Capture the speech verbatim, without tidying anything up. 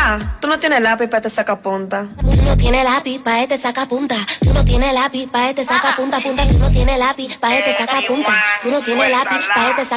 Ah, tú no tienes lápiz para este sacapunta. Tú no tienes lápiz pa' este sacapunta. Tú no tienes lápiz pa' este sacapunta, punta. Tú no tienes lápiz pa' este sacapunta. Tú no tienes lápiz pa' este sacapunta.